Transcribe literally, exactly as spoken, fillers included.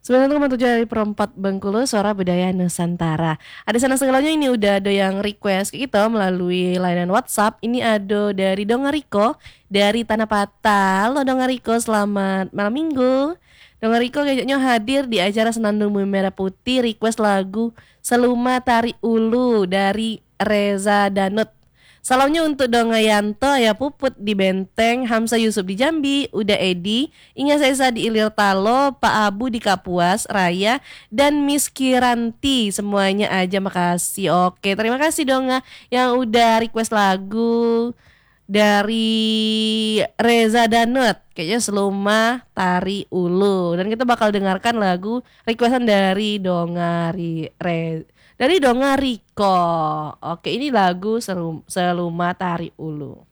sembilan puluh satu koma tujuh dari Perempat Bengkulu, Suara Budaya Nusantara. Ada sana segalanya ini udah ada yang request ke kita melalui layanan WhatsApp. Ini ada dari Donga Riko dari Tanah Patah. Halo Donga Riko, selamat malam minggu. Donga Riko kayaknya hadir di acara Senandung Bumi Merah Putih, request lagu Seluma Tari Ulu dari Reza Danut. Salamnya untuk Donga Yanto, ya Puput di Benteng, Hamsa Yusuf di Jambi, Uda Edi, Inga Sesa di Ilir Talo, Pak Abu di Kapuas Raya, dan Miss Kiranti. Semuanya aja makasih. Oke, terima kasih Donga yang udah request lagu dari Reza Danut. Kayaknya Seluma Tari Ulu. Dan kita bakal dengarkan lagu requestan dari Donga Ri, Re, dari Donga Riko. Oke, ini lagu Selum- Seluma Tari Ulu.